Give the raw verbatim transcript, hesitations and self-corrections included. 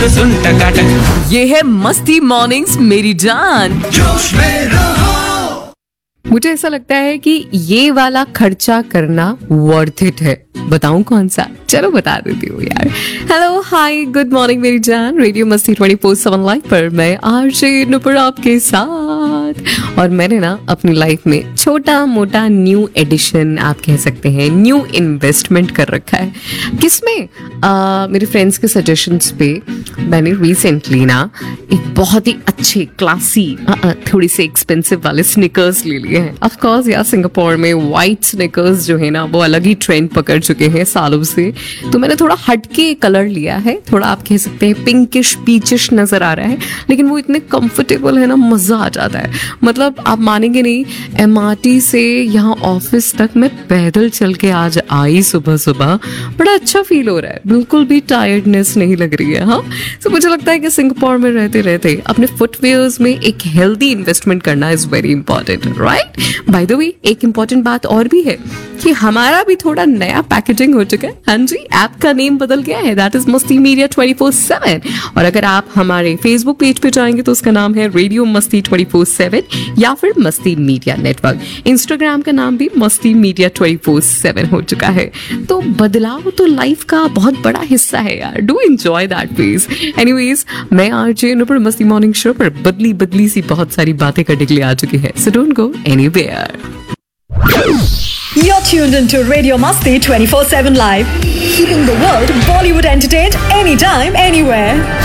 और सुन टकाटक। ये है मस्ती मॉर्निंग्स मेरी जान। जोश में रहो। मुझे ऐसा लगता है कि ये वाला खर्चा करना वर्थ इट है। बताऊं कौन सा? चलो बता देती हूँ यार। हेलो हाय गुड मॉर्निंग मेरी जान। रेडियो मस्ती ट्वेंटी फोर सेवन लाइव पर मैं आरजे नुपुर आपके साथ। और मैंने ना अपनी लाइफ में छोटा मोटा न्यू एडिशन आप कह सकते हैं, न्यू इन्वेस्टमेंट कर रखा है। किसमें? आ, मेरे फ्रेंड्स के सजेशंस पे मैंने रिसेंटली ना एक बहुत ही अच्छे क्लासी थोड़ी से एक्सपेंसिव वाले स्निकर्स ले लिए हैं। ऑफ कोर्स यार सिंगापुर में वाइट स्निकर्स जो है ना वो अलग ही ट्रेंड पकड़ चुके हैं सालों से। तो मैंने थोड़ा हटके कलर लिया है, थोड़ा आप कह सकते हैं पिंकिश पीचिश नजर आ रहा है, लेकिन वो इतने कंफर्टेबल है ना, मजा आ जाता है। मतलब आप मानेंगे नहीं, एमआरटी से यहाँ ऑफिस तक मैं पैदल चल के आज आई सुबह सुबह, बड़ा अच्छा फील हो रहा है, बिल्कुल भी टायर्डनेस नहीं लग रही है। हाँ तो मुझे लगता है कि सिंगापुर में रहते रहते अपने फुटवेयर्स में एक हेल्दी इन्वेस्टमेंट करना is very important, right? By the way एक इंपॉर्टेंट बात और भी है कि हमारा भी थोड़ा नया पैकेजिंग हो चुका है। हाँ जी, ऐप का नेम बदल गया है, दैट इज मस्ती मीडिया ट्वेंटी फोर सेवन। और अगर आप हमारे फेसबुक पेज पे जाएंगे तो उसका नाम है रेडियो मस्ती ट्वेंटी फोर सेवन या फिर मस्ती मीडिया नेटवर्क। इंस्टाग्राम का नाम भी मस्ती मीडिया ट्वेंटी फोर सेवन हो चुका है। तो बदलाव तो लाइफ का बहुत बड़ा हिस्सा है यार, do enjoy that please. Anyways, मैं आरजे नुपुर मस्ती मॉर्निंग शो पर बदली बदली सी बहुत सारी बातें करने के लिए आ चुकी है, so don't go anywhere. You're tuned into Radio Masti twenty four seven Live, keeping the world Bollywood entertained anytime, anywhere.